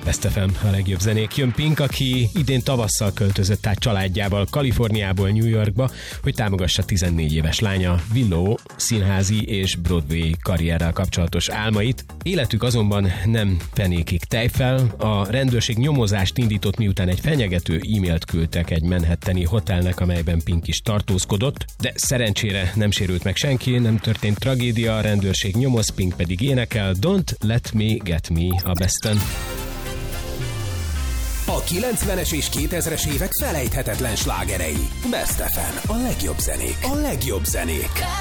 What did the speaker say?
Best FM, a legjobb zenék. Jön Pink, aki idén tavasszal költözött át családjával Kaliforniából New Yorkba, hogy támogassa 14 éves lánya Willow színházi és Broadway karrierrel kapcsolatos álmait. Életük azonban nem fenékig tejfel. A rendőrség nyomozást indított, miután egy fenyegető e-mailt küldtek egy manhattani hotelnek, amelyben Pink is tartózkodott, de szerencsére nem sérült meg senki, nem történt tragédia, a rendőrség nyomoz, Pink pedig énekel. Don't let me get me a Besten. A 90-es és 2000-es évek felejthetetlen slágerei. Best FM, a legjobb zenék. A legjobb zenék.